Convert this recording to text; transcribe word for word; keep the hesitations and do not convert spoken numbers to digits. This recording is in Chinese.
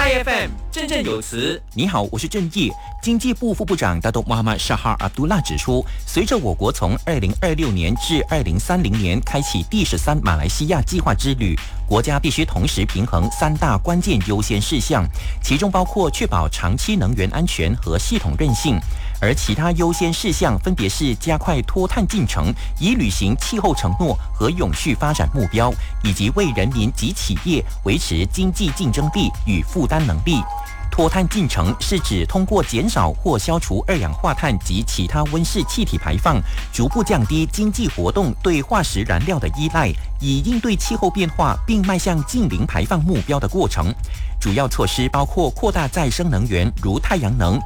，I F M 振振有词。 你好，我是郑毅。经济部副部长大都穆罕默沙哈阿卜杜拉指出，随着我国从二零二六年至二零三零年开启第十三马来西亚计划之旅，国家必须同时平衡三大关键优先事项，其中包括确保长期能源安全和系统韧性。而其他优先事项分别是加快脱碳进程，以履行气候承诺和永续发展目标，以及为人民及企业维持经济竞争力与负担能力。脱碳进程是指通过减少或消除二氧化碳及其他温室气体排放，逐步降低经济活动对化石燃料的依赖，以应对气候变化并迈向净零排放目标的过程。主要措施包括扩大再生能源，如太阳能、